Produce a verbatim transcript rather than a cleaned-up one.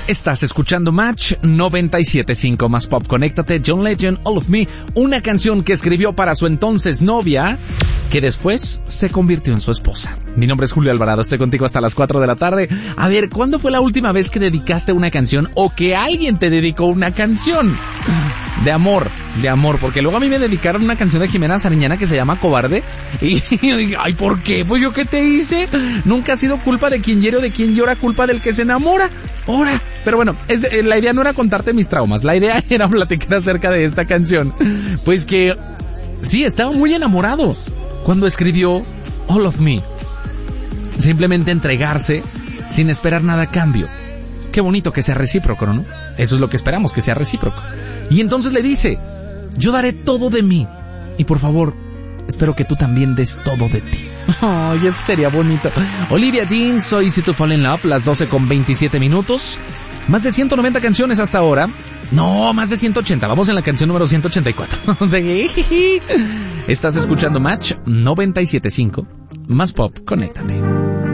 Estás escuchando Match noventa y siete punto cinco más pop. Conéctate, John Legend, All of Me, una canción que escribió para su entonces novia, que después se convirtió en su esposa. Mi nombre es Julio Alvarado, estoy contigo hasta las cuatro de la tarde. A ver, ¿cuándo fue la última vez que dedicaste una canción o que alguien te dedicó una canción? De amor, de amor, porque luego a mí me dedicaron una canción de Jimena Sariñana que se llama Cobarde. Y yo dije, ay, ¿por qué? Pues yo, ¿qué te hice? Nunca ha sido culpa de quien hiere o de quien llora, culpa del que se enamora. Ahora, pero bueno, es, eh, la idea no era contarte mis traumas, la idea era platicar acerca de esta canción. Pues que, sí, estaba muy enamorado cuando escribió All of Me. Simplemente entregarse sin esperar nada a cambio. Qué bonito que sea recíproco, ¿no? Eso es lo que esperamos, que sea recíproco. Y entonces le dice, yo daré todo de mí. Y por favor, espero que tú también des todo de ti. Ay, oh, eso sería bonito. Olivia Dean, So Easy to Fall in Love, las doce con veintisiete minutos. Más de ciento noventa canciones hasta ahora. No, más de ciento ochenta. Vamos en la canción número ciento ochenta y cuatro. Estás escuchando Match noventa y siete punto cinco. Más pop, conéctate.